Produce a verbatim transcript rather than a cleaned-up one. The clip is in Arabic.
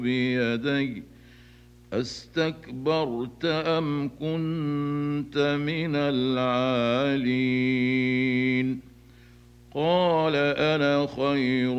بيدي أستكبرت أم كنت من العالين قال أنا خير